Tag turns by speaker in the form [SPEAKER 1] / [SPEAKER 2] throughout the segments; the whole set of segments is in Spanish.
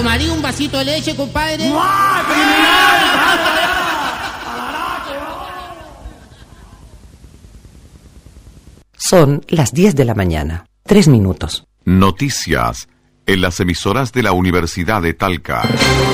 [SPEAKER 1] ¿Tomaría un vasito de leche, compadre?
[SPEAKER 2] ¡No, criminal!
[SPEAKER 3] Son las 10 de la mañana. 3 minutos.
[SPEAKER 4] Noticias en las emisoras de la Universidad de Talca.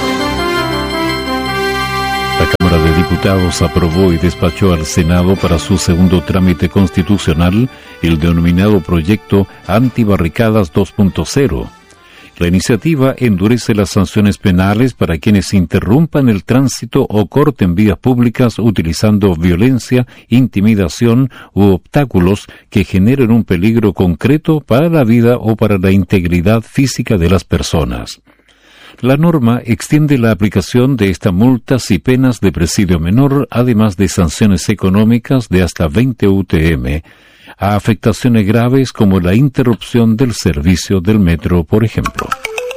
[SPEAKER 5] La Cámara de Diputados aprobó y despachó al Senado para su segundo trámite constitucional el denominado Proyecto Antibarricadas 2.0. La iniciativa endurece las sanciones penales para quienes interrumpan el tránsito o corten vías públicas utilizando violencia, intimidación u obstáculos que generen un peligro concreto para la vida o para la integridad física de las personas. La norma extiende la aplicación de estas multas y penas de presidio menor, además de sanciones económicas de hasta 20 UTM, a afectaciones graves como la interrupción del servicio del metro, por ejemplo.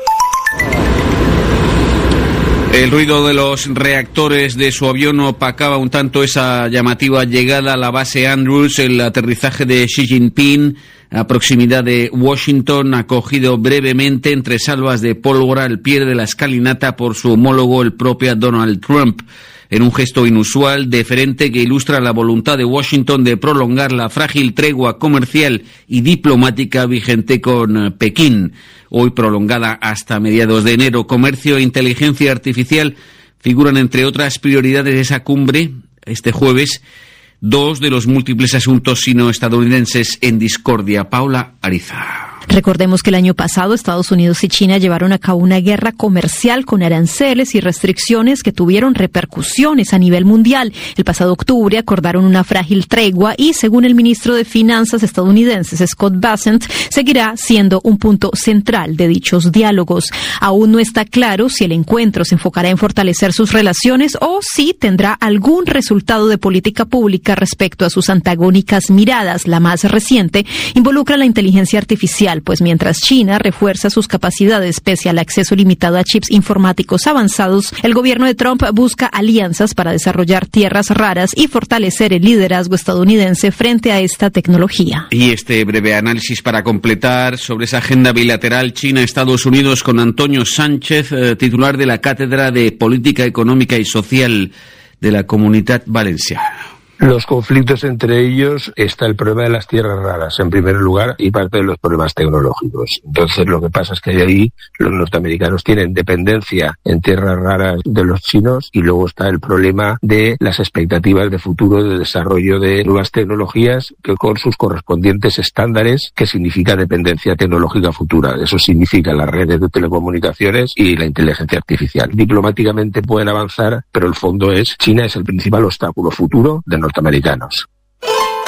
[SPEAKER 6] El ruido de los reactores de su avión opacaba un tanto esa llamativa llegada a la base Andrews, el aterrizaje de Xi Jinping a proximidad de Washington, acogido brevemente entre salvas de pólvora al pie de la escalinata por su homólogo, el propio Donald Trump, en un gesto inusual, deferente, que ilustra la voluntad de Washington de prolongar la frágil tregua comercial y diplomática vigente con Pekín, hoy prolongada hasta mediados de enero. Comercio e inteligencia artificial figuran entre otras prioridades de esa cumbre este jueves, dos de los múltiples asuntos sino-estadounidenses en discordia. Paula Ariza.
[SPEAKER 7] Recordemos que el año pasado Estados Unidos y China llevaron a cabo una guerra comercial con aranceles y restricciones que tuvieron repercusiones a nivel mundial. El pasado octubre acordaron una frágil tregua y, según el ministro de Finanzas estadounidense Scott Bessent, seguirá siendo un punto central de dichos diálogos. Aún no está claro si el encuentro se enfocará en fortalecer sus relaciones o si tendrá algún resultado de política pública respecto a sus antagónicas miradas. La más reciente involucra la inteligencia artificial, pues mientras China refuerza sus capacidades pese al acceso limitado a chips informáticos avanzados, el gobierno de Trump busca alianzas para desarrollar tierras raras y fortalecer el liderazgo estadounidense frente a esta tecnología.
[SPEAKER 6] Y este breve análisis para completar sobre esa agenda bilateral China-Estados Unidos con Antonio Sánchez, titular de la Cátedra de Política Económica y Social de la Comunitat Valenciana.
[SPEAKER 8] Los conflictos entre ellos está el problema de las tierras raras, en primer lugar, y parte de los problemas tecnológicos. Entonces, lo que pasa es que ahí los norteamericanos tienen dependencia en tierras raras de los chinos, y luego está el problema de las expectativas de futuro de desarrollo de nuevas tecnologías que con sus correspondientes estándares, que significa dependencia tecnológica futura. Eso significa las redes de telecomunicaciones y la inteligencia artificial. Diplomáticamente pueden avanzar, pero el fondo es China es el principal obstáculo futuro de norteamericanos.